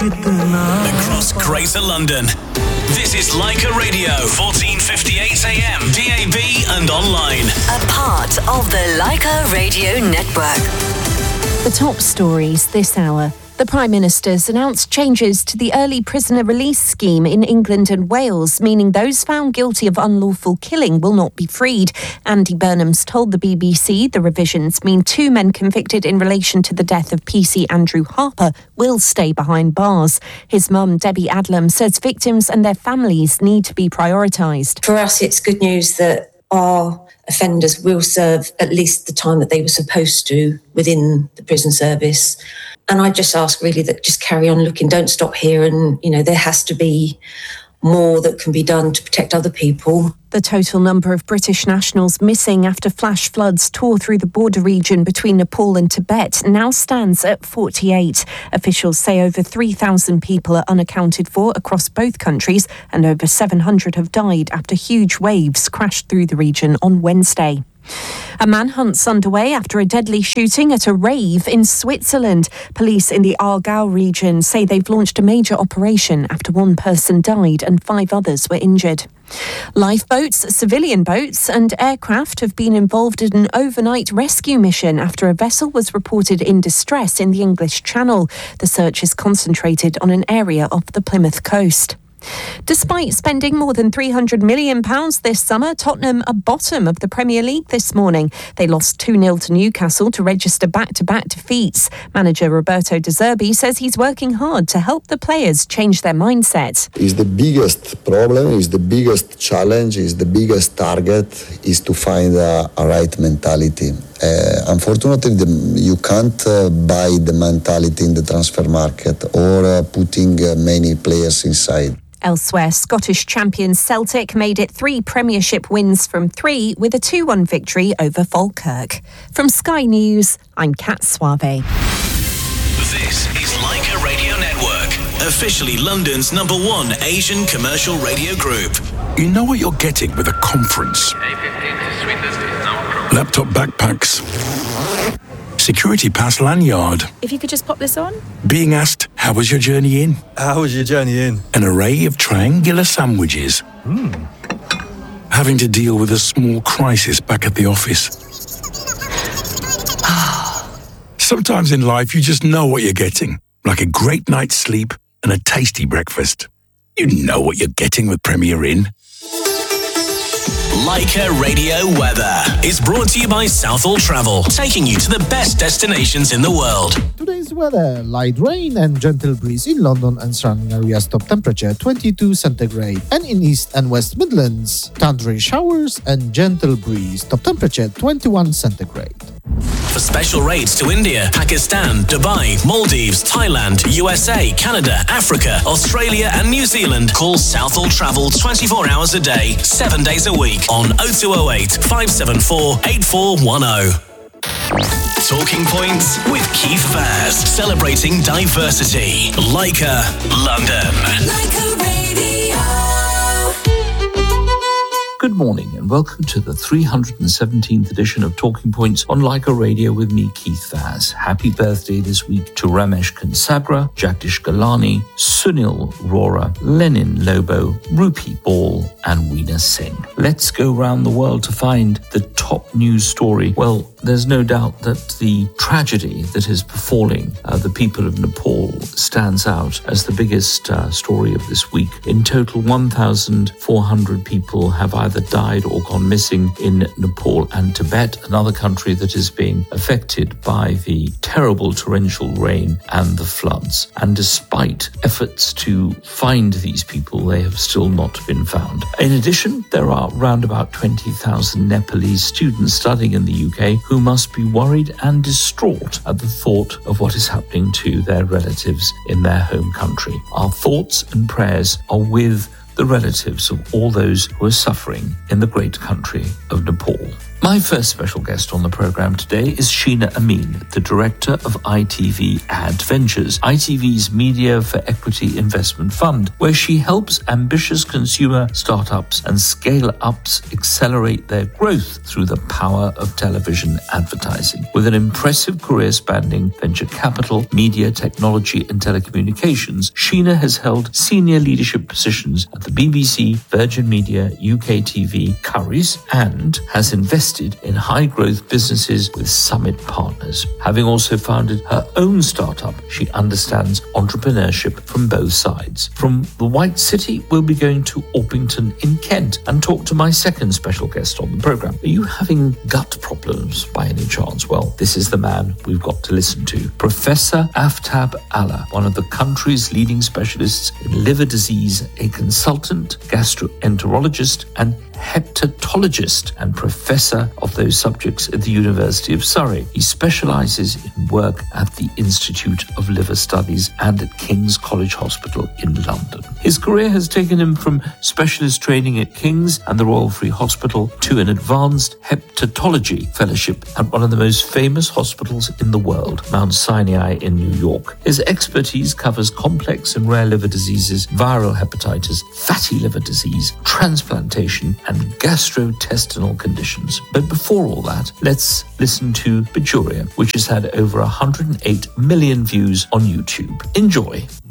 Across Greater London. This is Leica Radio, 1458 AM, DAB and online. A part of the Leica Radio Network. The top stories this hour. The Prime Minister's announced changes to the early prisoner release scheme in England and Wales, meaning those found guilty of unlawful killing will not be freed. Andy Burnham's told the BBC the revisions mean 2 men convicted in relation to the death of PC Andrew Harper will stay behind bars. His mum, Debbie Adlam, says victims and their families need to be prioritised. For us, it's good news that our offenders will serve at least the time that they were supposed to within the prison service. And I just ask really that just carry on looking, don't stop here. And, there has to be more that can be done to protect other people. The total number of British nationals missing after flash floods tore through the border region between Nepal and Tibet now stands at 48. Officials say over 3,000 people are unaccounted for across both countries, and over 700 have died after huge waves crashed through the region on Wednesday. A manhunt's underway after a deadly shooting at a rave in Switzerland. Police in the Aargau region say they've launched a major operation after 1 person died and 5 others were injured. Lifeboats, civilian boats and aircraft have been involved in an overnight rescue mission after a vessel was reported in distress in the English Channel. The search is concentrated on an area off the Plymouth coast. Despite spending more than £300 million this summer, Tottenham are bottom of the Premier League this morning. They lost 2-0 to Newcastle to register back-to-back defeats. Manager Roberto De Zerbi says he's working hard to help the players change their mindset. Is the biggest problem, is the biggest challenge, is the biggest target, is to find a right mentality. Unfortunately, you can't buy the mentality in the transfer market or putting many players inside. Elsewhere, Scottish champions Celtic made it 3 Premiership wins from 3 with a 2-1 victory over Falkirk. From Sky News, I'm Kat Suave. This is Leica Radio Network, officially London's #1 Asian commercial radio group. You know what you're getting with a conference. Laptop backpacks. Security pass lanyard. If you could just pop this on. Being asked, how was your journey in? How was your journey in? An array of triangular sandwiches. Having to deal with a small crisis back at the office. Sometimes in life you just know what you're getting. Like a great night's sleep and a tasty breakfast. You know what you're getting with Premier Inn. Leica Radio Weather is brought to you by Southall Travel, taking you to the best destinations in the world. Today's weather: light rain and gentle breeze in London and surrounding areas. Top temperature 22 centigrade. And in East and West Midlands, thundery showers and gentle breeze. Top temperature 21 centigrade. For special rates to India, Pakistan, Dubai, Maldives, Thailand, USA, Canada, Africa, Australia and New Zealand, call Southall Travel 24 hours a day, 7 days a week on 0208 574 8410. Talking Points with Keith Fairs, celebrating diversity. Leica, London. Leica Radio. Good morning and welcome to the 317th edition of Talking Points on Leica Radio with me, Keith Fairs. Happy birthday this week to Ramesh Kansabra, Jagdish Galani, Sunil Rora, Lenin Lobo, Rupi Ball and Weena Singh. Let's go round the world to find the top news story. Well, there's no doubt that the tragedy that is befalling the people of Nepal stands out as the biggest story of this week. In total, 1,400 people have either died or gone missing in Nepal and Tibet, another country that is being affected by the terrible torrential rain and the floods. And despite efforts to find these people, they have still not been found. In addition, there are around about 20,000 Nepalese students studying in the UK who must be worried and distraught at the thought of what is happening to their relatives in their home country. Our thoughts and prayers are with the relatives of all those who are suffering in the great country of Nepal. My first special guest on the programme today is Sheena Amin, the Director of ITV Ad Ventures, ITV's Media for Equity Investment Fund, where she helps ambitious consumer startups and scale-ups accelerate their growth through the power of television advertising. With an impressive career spanning venture capital, media, technology and telecommunications, Sheena has held senior leadership positions at the BBC, Virgin Media, UK TV, Currys, and has invested in high-growth businesses with Summit Partners. Having also founded her own startup, she understands entrepreneurship from both sides. From the White City, we'll be going to Orpington in Kent and talk to my second special guest on the programme. Are you having gut problems by any chance? Well, this is the man we've got to listen to. Professor Aftab Allah, one of the country's leading specialists in liver disease, a consultant, gastroenterologist and hepatologist and professor of those subjects at the University of Surrey. He specialises in work at the Institute of Liver Studies and at King's College Hospital in London. His career has taken him from specialist training at King's and the Royal Free Hospital to an advanced hepatology fellowship at one of the most famous hospitals in the world, Mount Sinai in New York. His expertise covers complex and rare liver diseases, viral hepatitis, fatty liver disease, transplantation, and gastrointestinal conditions. But before all that, let's listen to Bajuria, which has had over 108 million views on YouTube. Enjoy.